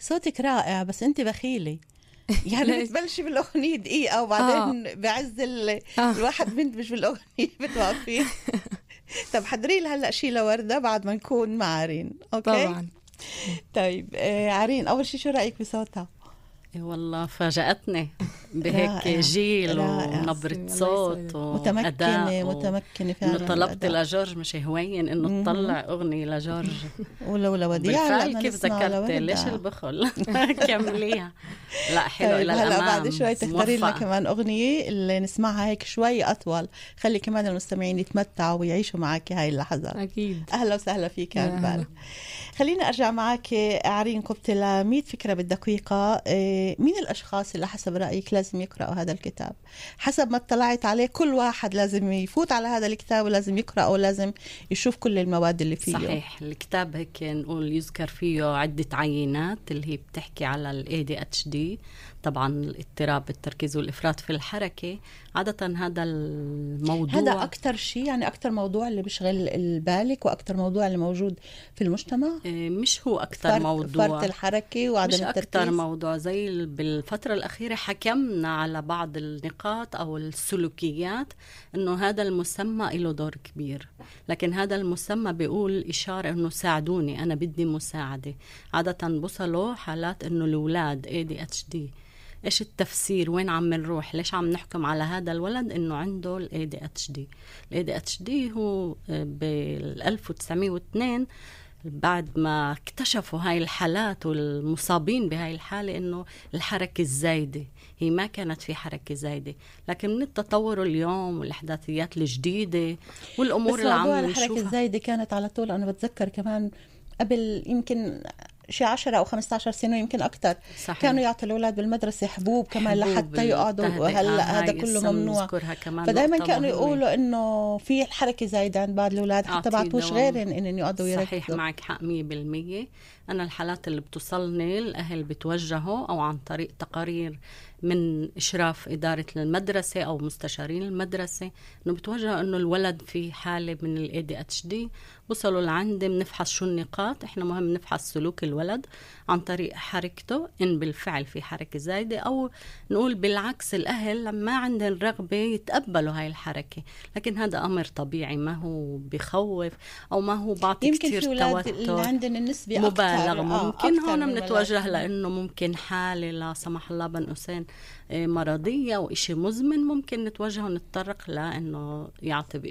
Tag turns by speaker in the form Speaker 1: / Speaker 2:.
Speaker 1: صوتك رائع بس انت بخيلة. يعني بتبلشي بالأغنية دقيقة وبعدين بعز الواحد بندمج بالأغنية بتوقفي. طب حضري لي هلأ شي لوردة بعد ما نكون مع عرين. أوكي
Speaker 2: طبعا.
Speaker 1: طيب عرين، أول شي شو رأيك بصوتها؟
Speaker 3: والله فاجأتني بهيك جيل ونبرة صوت وأداء
Speaker 1: متمكنة فعلا.
Speaker 3: إنه طلبت لجورج مش هوين إنه تطلع أغنية لجورج
Speaker 1: ولا وديعة.
Speaker 3: بالفعل كيف ذكرت ليش البخل. كمليها. لا حلو.
Speaker 1: طيب
Speaker 3: إلى الأمام.
Speaker 1: هلا بعد شوي تختاري لنا كمان أغنية اللي نسمعها هيك شوي أطول، خلي كمان المستمعين يتمتعوا ويعيشوا معك هاي اللحظات.
Speaker 2: أكيد.
Speaker 1: أهلا وسهلا فيك عن. خليني أرجع معك عرين قبطلة 100 فكرة بالدقيقة. مين الأشخاص اللي حسب رأيك لازم يقرأوا هذا الكتاب؟ حسب ما اطلعت عليه كل واحد لازم يفوت على هذا الكتاب ولازم يقرأ ولازم يشوف كل المواد اللي فيه.
Speaker 3: صحيح. الكتاب هيك نقول يذكر فيه عدة عينات اللي هي بتحكي على ال ADHD، طبعا الاضطراب التركيز والإفراط في الحركة. عادة هذا الموضوع
Speaker 1: هذا أكتر شيء، يعني أكتر موضوع اللي بيشغل بالك وأكتر موضوع اللي موجود في المجتمع.
Speaker 3: مش هو أكتر موضوع
Speaker 1: فرط الحركة وعدم
Speaker 3: مش
Speaker 1: التركيز.
Speaker 3: أكتر موضوع زي بالفترة الأخيرة حكمنا على بعض النقاط أو السلوكيات إنه هذا المسمى له دور كبير، لكن هذا المسمى بيقول إشارة إنه ساعدوني، أنا بدي مساعدة. عادة بوصلوا حالات إنه الأولاد ADHD إيش التفسير، وين عم نروح، ليش عم نحكم على هذا الولد إنه عنده ال ADHD. ال ADHD هو بال 1902 بعد ما اكتشفوا هاي الحالات والمصابين بهاي الحالة إنه الحركة الزايدة، هي ما كانت في حركة زايدة، لكن من التطور اليوم والإحداثيات الجديدة والأمور اللي عم نشوفها.
Speaker 1: الحركة الزايدة كانت على طول. أنا بتذكر كمان قبل يمكن شي 10 أو 15 سنة يمكن أكتر. صحيح. كانوا يعطوا الأولاد بالمدرسة حبوب كمان لحتى يقعدوا، وهلا هذا كله ممنوع. فدايما كانوا يقولوا إنه في الحركة زايدة عند بعض الأولاد حتى بعطوش غيرهم إن يقعدوا يركزوا.
Speaker 3: صحيح معك حق 100%. أنا الحالات اللي بتوصلني الأهل بتوجهوا أو عن طريق تقارير من إشراف إدارة المدرسة أو مستشارين المدرسة إنه بتوجهوا إنه الولد في حالة من ال ADHD. وصلوا لعندي بنفحص شو النقاط. إحنا مهم نفحص سلوك الولد عن طريق حركته، إن بالفعل في حركة زايدة أو نقول بالعكس الأهل لما عندهم رغبة يتقبلوا هاي الحركة، لكن هذا أمر طبيعي ما هو بخوف أو ما هو بعطي كتير توتر.
Speaker 1: اللي عندنا النسبة
Speaker 3: مبالغ ممكن هون بنتوجه لأنه ممكن حالة لا سمح الله بن قوسين مرضية أو إشي مزمن، ممكن نتوجه ونتطرق لأنه يعطي